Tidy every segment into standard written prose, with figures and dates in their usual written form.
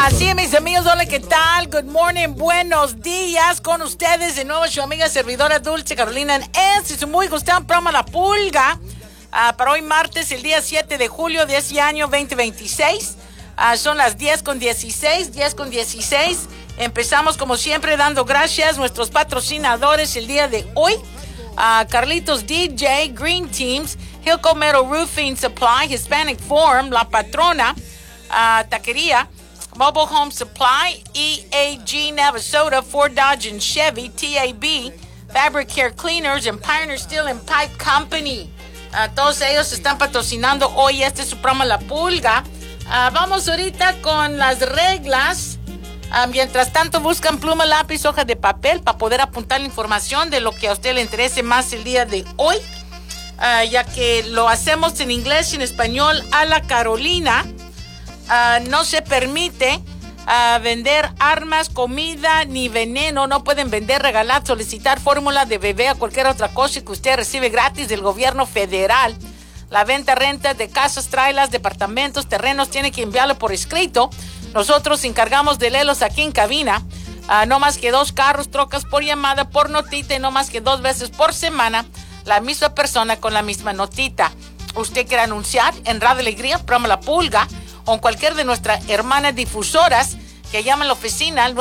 Así es, mis amigos, hola, ¿qué tal? Good morning, buenos días con ustedes. De nuevo, su amiga servidora Dulce Carolina en su muy gustado programa La Pulga. Para hoy martes, el día 7 de julio de este año 2026. Son las 10:16. Empezamos como siempre dando gracias a nuestros patrocinadores el día de hoy. Carlitos DJ, Green Teams, Hilco Metal Roofing Supply, Hispanic Forum, La Patrona, Taquería, Mobile Home Supply, EAG Navasota, Ford Dodge and Chevy, TAB, Fabric Care Cleaners, and Pioneer Steel and Pipe Company. Todos ellos están patrocinando hoy su programa La Pulga. Vamos ahorita con las reglas. Mientras tanto, buscan pluma, lápiz, hoja de papel para poder apuntar la información de lo que a usted le interese más el día de hoy. Ya que lo hacemos en inglés y en español a la Carolina. No se permite vender armas, comida ni veneno. No pueden vender, regalar, solicitar fórmula de bebé o cualquier otra cosa que usted recibe gratis del gobierno federal. La venta, renta de casas, trailers, departamentos, terrenos, tiene que enviarlo por escrito. Nosotros encargamos de leerlos aquí en cabina. No más que 2 carros, trocas por llamada, por notita, y no más que 2 veces por semana. La misma persona con la misma notita. Usted quiere anunciar en Radio Alegría, programa La Pulga, o en cualquier de nuestras hermanas difusoras, que llaman a la oficina al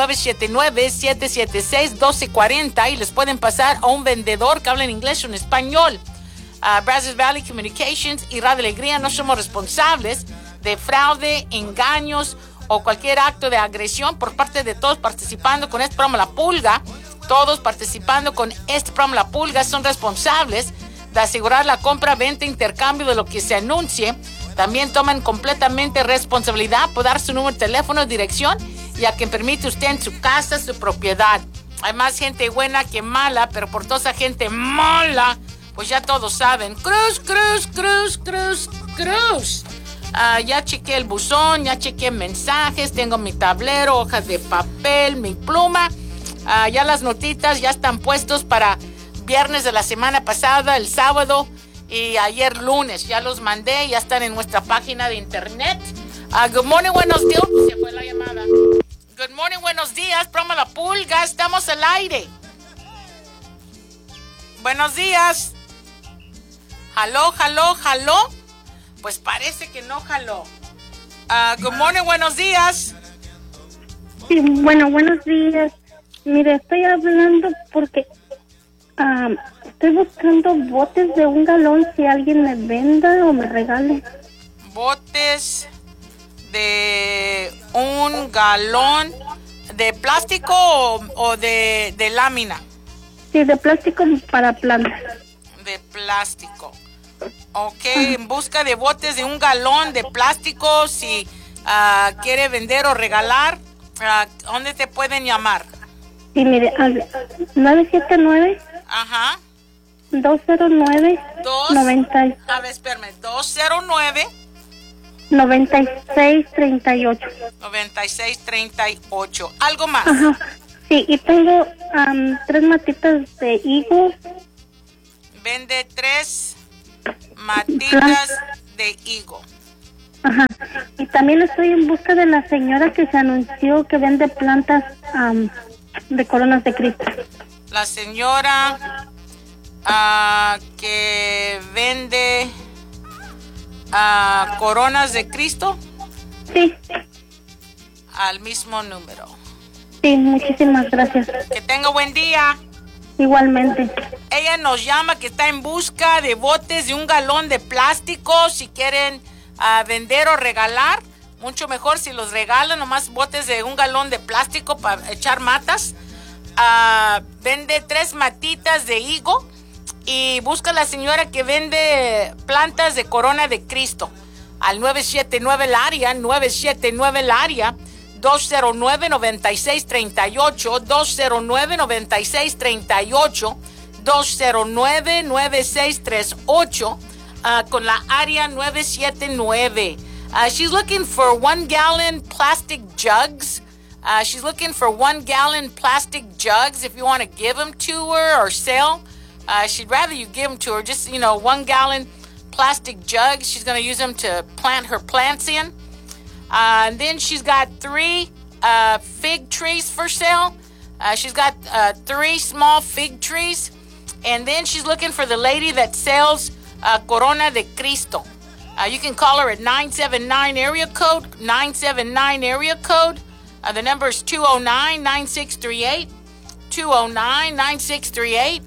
979-776-1240 y les pueden pasar a un vendedor que habla en inglés o en español. Brazos Valley Communications y Radio Alegría no somos responsables de fraude, engaños o cualquier acto de agresión por parte de todos participando con este programa La Pulga. Todos participando con este programa La Pulga son responsables de asegurar la compra, venta, intercambio de lo que se anuncie. También toman completamente responsabilidad por dar su número de teléfono, dirección y a quien permite usted en su casa, su propiedad. Hay más gente buena que mala, pero por toda esa gente mala, pues ya todos saben. Cruz. Ya chequé el buzón, ya chequé mensajes, tengo mi tablero, hojas de papel, mi pluma. Ya las notitas ya están puestos para viernes de la semana pasada, el sábado y ayer lunes. Ya los mandé, ya están en nuestra página de internet. Good morning, buenos días. Se fue la llamada. Good morning, buenos días. Programa La Pulga, estamos al aire. Buenos días. Jaló. Pues parece que no jaló. Good morning, buenos días. Sí, bueno, buenos días. Mire, estoy hablando porque estoy buscando botes de 1 galón, si alguien me venda o me regale. Botes de 1 galón, ¿de plástico o de lámina? Sí, de plástico para plantas. De plástico. Ok, en busca de botes de 1 galón de plástico, si quiere vender o regalar, ¿dónde te pueden llamar? Sí, mire, 979. Ajá. 209. 90. A ver, espérame, 209. 9638. 9638. ¿Algo más? Ajá. Sí, y tengo 3 matitas de higo. Vende 3 matitas de higo. Ajá. Y también estoy en busca de la señora que se anunció que vende plantas de coronas de Cristo. La señora que vende coronas de Cristo. Sí. Al mismo número. Sí, muchísimas gracias. Que tenga buen día. Igualmente. Ella nos llama que está en busca de botes de 1 galón de plástico. Si quieren vender o regalar, mucho mejor si los regalan, nomás botes de 1 galón de plástico para echar matas. Vende 3 matitas de higo y busca a la señora que vende plantas de corona de Cristo al 979 el área, 209-9638, 209-9638, 209-9638, con la área 979. She's looking for 1 gallon plastic jugs. She's looking for 1 gallon plastic jugs if you want to give them to her or sell. She'd rather you give them to her, just, 1 gallon plastic jugs. She's going to use them to plant her plants in. And then she's got 3 fig trees for sale. She's got 3 small fig trees. And then she's looking for the lady that sells Corona de Cristo. You can call her at 979 area code. The number is 209-9638. 209-9638.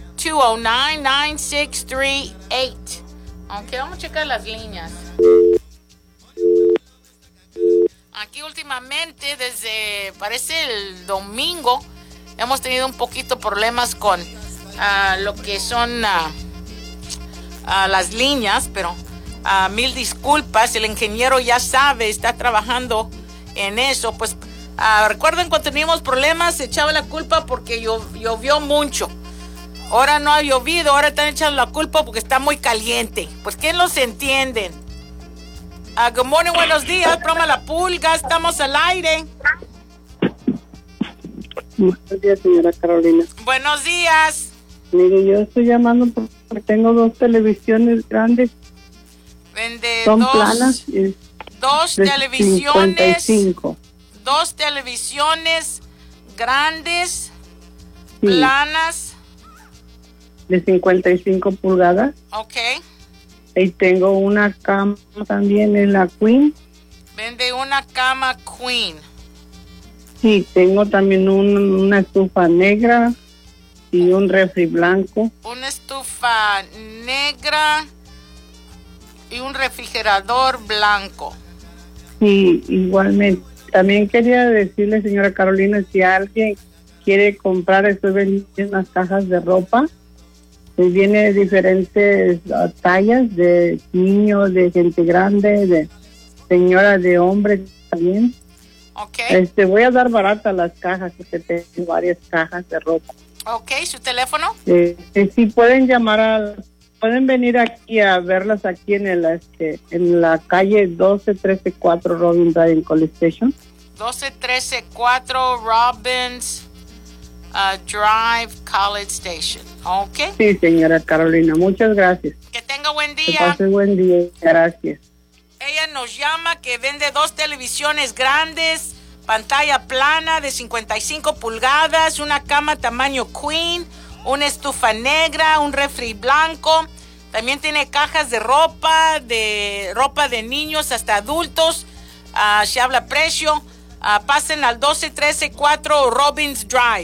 209-9638. Ok, vamos a checar las líneas. Aquí últimamente, desde parece el domingo, hemos tenido un poquito problemas con lo que son las líneas, pero mil disculpas, el ingeniero ya sabe, está trabajando en eso. Pues recuerden, cuando teníamos problemas se echaba la culpa porque llovió mucho. Ahora no ha llovido, ahora están echando la culpa porque está muy caliente. Pues ¿quién los entienden? Good morning, buenos días, Broma La Pulga, estamos al aire. Buenos días, señora Carolina. Buenos días. Mire, yo estoy llamando porque tengo 2 televisiones grandes. Vende son dos, planas. Dos de televisiones. 55. 2 televisiones grandes, Sí, planas. de 55 pulgadas. Ok. Y tengo una cama también en la Queen. Vende una cama queen. Sí, tengo también una estufa negra y un refri blanco. Una estufa negra y un refrigerador blanco. Sí, igualmente. También quería decirle, señora Carolina, si alguien quiere comprar, estoy vendiendo unas cajas de ropa. Viene de diferentes tallas, de niños, de gente grande, de señora, de hombre también. Ok. Voy a dar barata las cajas, porque tengo varias cajas de ropa. Ok, ¿su teléfono? Si pueden pueden venir aquí a verlas aquí en la calle 12134 Robin Drive en College Station. 12134 Robbins Drive, College Station. Ok. Sí, señora Carolina, muchas gracias. Que tenga buen Que día. pase buen día. Gracias. Ella nos llama que vende 2 televisiones grandes, pantalla plana de 55 pulgadas, una cama tamaño queen, una estufa negra, un refri blanco. También tiene cajas de ropa de niños hasta adultos. Se habla precio. Pasen al 12134 Robbins Drive.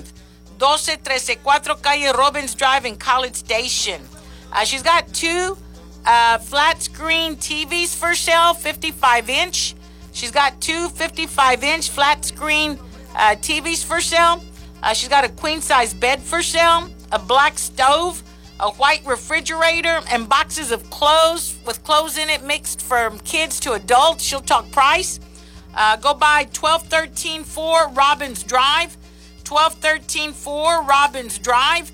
12134 calle Robbins Drive in College Station. She's got 2 flat screen TVs for sale, 55-inch. She's got 2 55-inch flat screen TVs for sale. She's got a queen size bed for sale, a black stove, a white refrigerator, and boxes of clothes with clothes in it mixed from kids to adults. She'll talk price. Go by 12134 Robbins Drive. 12134 Robbins Drive.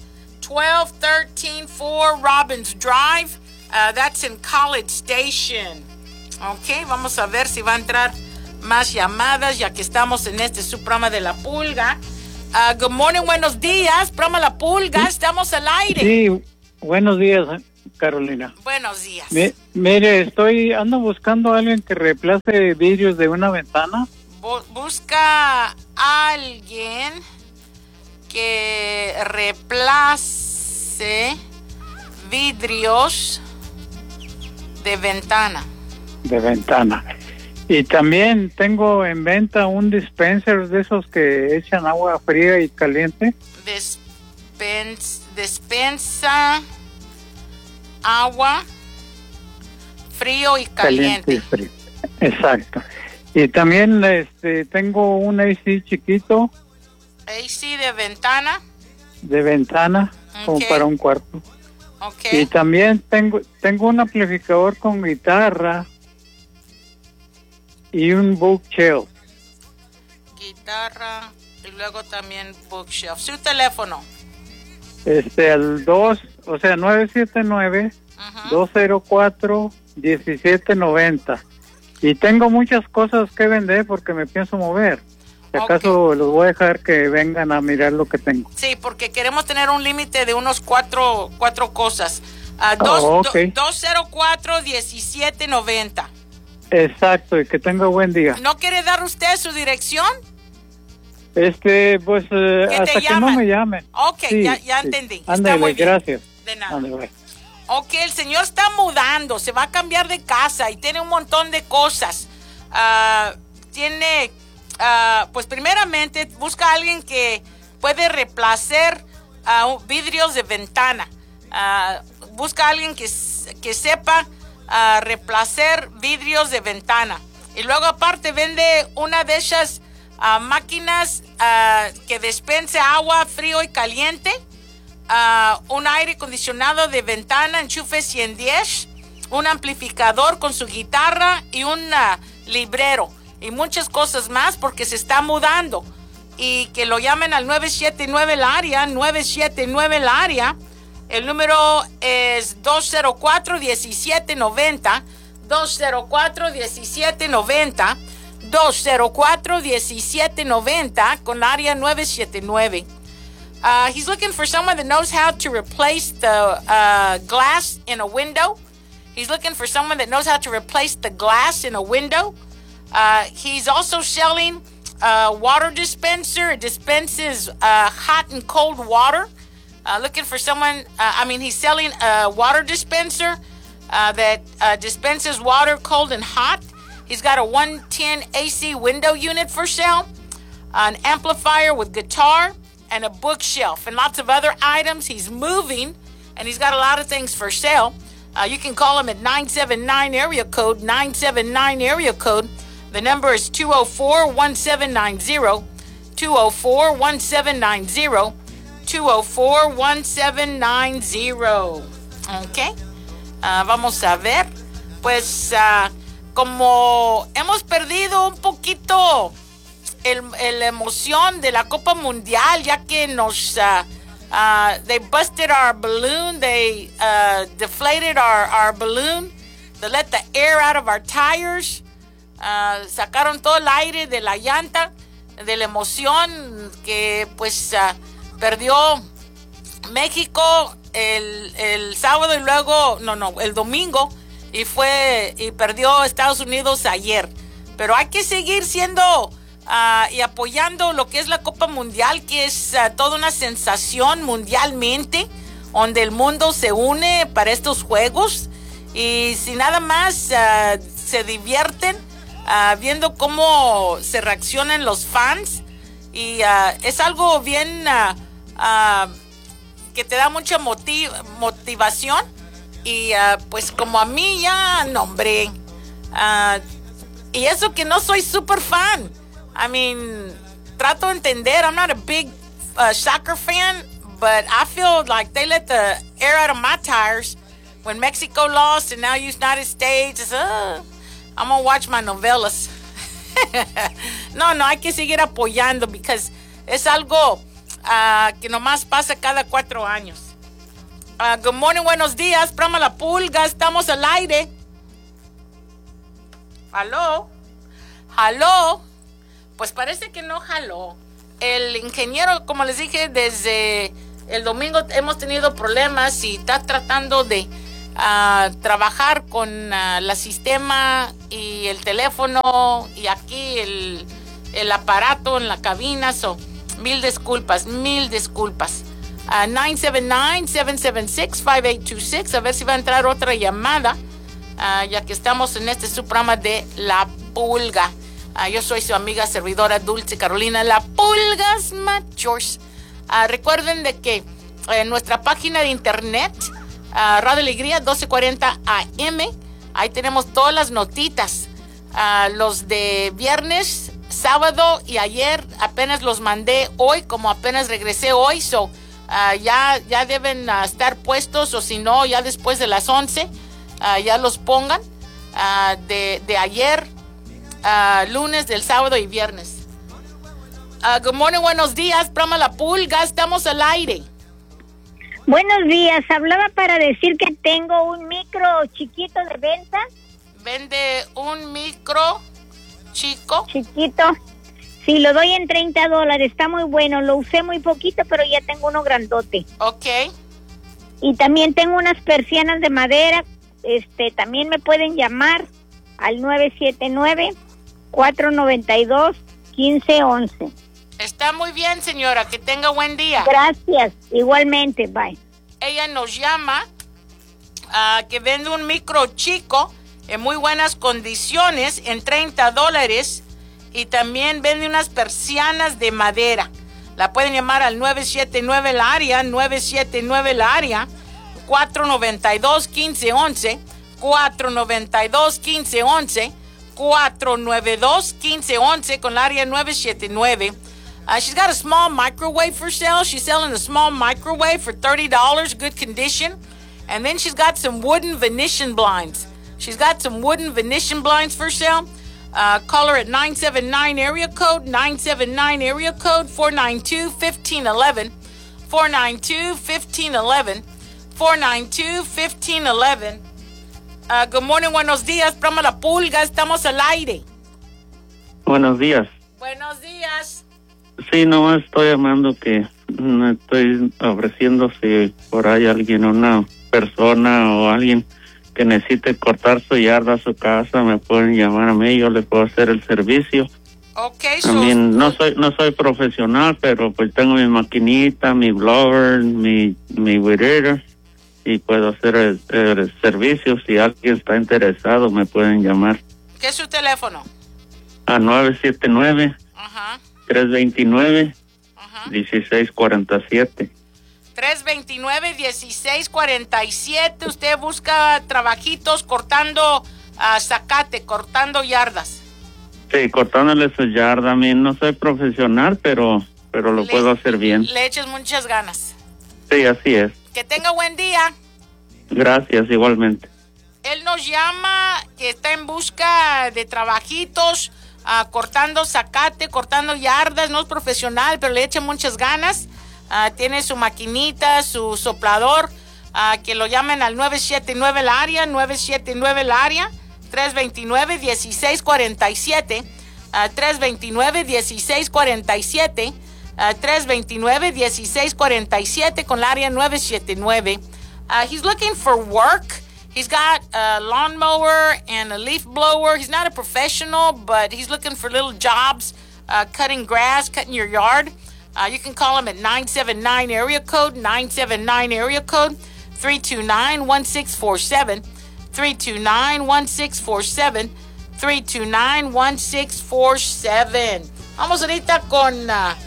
12134 Robbins Drive. That's in College Station. Ok, vamos a ver si va a entrar más llamadas ya que estamos en su programa de La Pulga. Good morning, buenos días, programa La Pulga, estamos al aire. Sí, buenos días, Carolina. Buenos días. Mire, ando buscando a alguien que reemplace vidrios de una ventana. Busca a alguien que reemplace vidrios de ventana. De ventana. Y también tengo en venta un dispenser de esos que echan agua fría y caliente. Despensa agua frío y caliente. Y frío. Exacto. Y también tengo un AC chiquito. AC de ventana. De ventana, okay, como para un cuarto. Okay. Y también tengo un amplificador con guitarra y un bookshelf. Guitarra y luego también bookshelf. Su teléfono. Al 979-204-1790. Y tengo muchas cosas que vender porque me pienso mover. Si acaso los voy a dejar que vengan a mirar lo que tengo. Sí, porque queremos tener un límite de unos cuatro cosas. 204-1790. Exacto, y que tenga buen día. ¿No quiere dar usted su dirección? Pues hasta que no me llamen. Ok, sí, ya sí. entendí. Ándale, Está muy bien. gracias. De nada. Ándale. Ok, el señor está mudando, se va a cambiar de casa y tiene un montón de cosas. Pues primeramente busca a alguien que puede reemplazar vidrios de ventana. Busca a alguien que sepa reemplazar vidrios de ventana. Y luego aparte vende una de esas máquinas que dispense agua frío y caliente. Un aire acondicionado de ventana, enchufe 110, un amplificador con su guitarra y un librero y muchas cosas más porque se está mudando. Y que lo llamen al 979 el área, 979 el área. El número es 204-1790, 204-1790, 204-1790 con área 979. He's looking for someone that knows how to replace the glass in a window. He's looking for someone that knows how to replace the glass in a window. He's also selling a water dispenser. It dispenses hot and cold water. Looking for someone, he's selling a water dispenser that dispenses water cold and hot. He's got a 110 AC window unit for sale, an amplifier with guitar, and a bookshelf, and lots of other items. He's moving, and he's got a lot of things for sale. You can call him at 979 area code, 979 area code. The number is 204-1790, 204-1790, 204-1790. Ok. Vamos a ver. Pues como hemos perdido un poquito la emoción de la Copa Mundial, ya que nos they busted our balloon, they deflated our balloon, they let the air out of our tires, sacaron todo el aire de la llanta, de la emoción que pues perdió México el sábado y luego el domingo y perdió Estados Unidos ayer. Pero hay que seguir siendo y apoyando lo que es la Copa Mundial, que es toda una sensación mundialmente, donde el mundo se une para estos juegos y si nada más se divierten viendo cómo se reaccionan los fans y es algo bien que te da mucha motivación y pues como a mí ya nombré y eso que no soy super fan. Trato de entender. I'm not a big soccer fan, but I feel like they let the air out of my tires when Mexico lost and now United States. I'm gonna watch my novelas. No, hay que seguir apoyando because es algo que nomás pasa cada 4 años. Good morning, buenos días, programa La Pulga, estamos al aire. ¿Aló? Pues parece que no jaló. El ingeniero, como les dije, desde el domingo hemos tenido problemas y está tratando de trabajar con el sistema y el teléfono y aquí el aparato en la cabina. Mil disculpas. 979-776-5826. A ver si va a entrar otra llamada, ya que estamos en este su programa de La Pulga. Yo soy su amiga servidora Dulce Carolina La Pulgas Mayors. Recuerden de que en nuestra página de internet, Radio Alegría 1240 AM, ahí tenemos todas las notitas. Los de viernes, sábado y ayer apenas los mandé hoy, como apenas regresé hoy. Ya deben estar puestos, o si no, ya después de las 11 ya los pongan. De ayer, lunes, del sábado y viernes. Good morning, buenos días, programa La Pulga, estamos al aire. Buenos días, hablaba para decir que tengo un micro chiquito de venta. ¿Vende un micro chico? Chiquito. Sí, lo doy en $30, está muy bueno, lo usé muy poquito, pero ya tengo uno grandote. Ok. Y también tengo unas persianas de madera, también me pueden llamar al 979-492-1511. Está muy bien, señora. Que tenga buen día. Gracias. Igualmente. Bye. Ella nos llama que vende un micro chico en muy buenas condiciones en $30 y también vende unas persianas de madera. La pueden llamar al 979 el área, 979 el área, 492-1511, 492-1511, 492-1511 con el área 979. She's got a small microwave for sale. She's selling a small microwave for $30, good condition. And then she's got some wooden Venetian blinds. She's got some wooden Venetian blinds for sale. Call her at 979 area code 492-1511, 492-1511, 492-1511. Good morning, buenos días, programa La Pulga, estamos al aire. Buenos días. Buenos días. Sí, nomás estoy llamando que estoy ofreciendo si por ahí alguien, una persona o alguien que necesite cortar su yarda a su casa, me pueden llamar a mí, yo le puedo hacer el servicio. Okay, también no soy profesional, pero pues tengo mi maquinita, mi blower, mi weed eater, y puedo hacer el servicio. Si alguien está interesado, me pueden llamar. ¿Qué es su teléfono? A 979 329 1647. 329-1647. Usted busca trabajitos cortando zacate, cortando yardas. Sí, cortándole su yarda. A mí no soy profesional, pero lo puedo hacer bien. Le eches muchas ganas. Sí, así es. Que tenga buen día. Gracias, igualmente. Él nos llama que está en busca de trabajitos, cortando zacate, cortando yardas. No es profesional, pero le echa muchas ganas. Tiene su maquinita, su soplador, que lo llamen al 979 el área, 979 el área, 329-1647, 329-1647, 329-1647 con el área 979. He's looking for work. He's got a lawnmower and a leaf blower. He's not a professional, but he's looking for little jobs, cutting grass, cutting your yard. You can call him at 979 area code 329-1647, 329-1647, 329-1647. Vamos ahorita con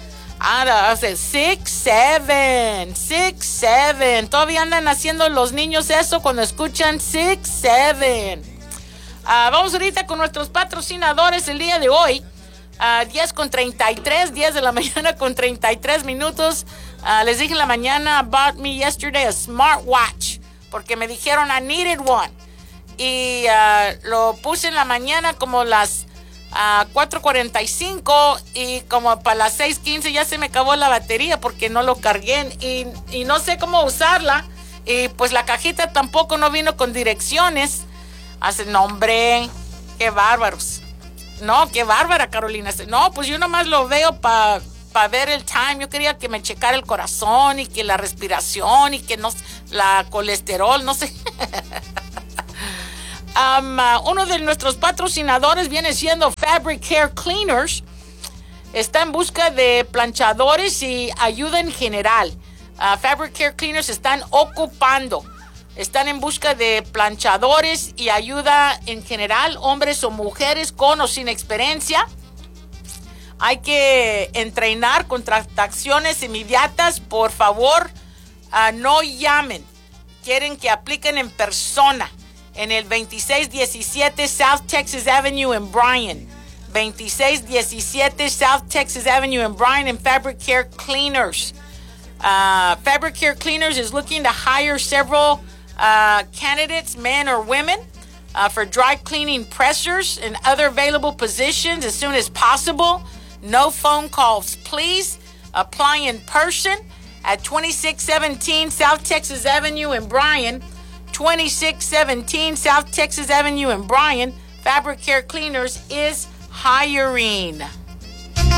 6-7. Todavía andan haciendo los niños eso cuando escuchan 6-7. Vamos ahorita con nuestros patrocinadores el día de hoy. 10:33, 10 de la mañana con 33 minutos. Les dije en la mañana, bought me yesterday a smartwatch, porque me dijeron I needed one. Y lo puse en la mañana como las 4:45 y como para las 6:15 ya se me acabó la batería porque no lo cargué y no sé cómo usarla. Y pues la cajita tampoco no vino con direcciones. No, hombre, qué bárbaros. No, qué bárbara, Carolina. No, pues yo nomás lo veo para ver el time. Yo quería que me checara el corazón y que la respiración y que la colesterol, no sé. Uno de nuestros patrocinadores viene siendo Fabric Care Cleaners. Está en busca de planchadores y ayuda en general. Fabric Care Cleaners están en busca de planchadores y ayuda en general, hombres o mujeres con o sin experiencia. Hay que entrenar con transacciones inmediatas. Por favor, no llamen. Quieren que apliquen en persona en el 2617 South Texas Avenue en Bryan. 2617 South Texas Avenue in Bryan and Fabric Care Cleaners. Fabric Care Cleaners is looking to hire several candidates, men or women, for dry cleaning pressers and other available positions as soon as possible. No phone calls, please. Apply in person at 2617 South Texas Avenue in Bryan. 2617 South Texas Avenue in Bryan. Fabric Care Cleaners is hiring.